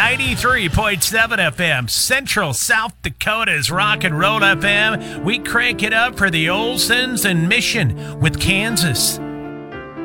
93.7 FM, Central South Dakota's Rock and Roll FM. We crank it up for the Olsons and Mission with Kansas.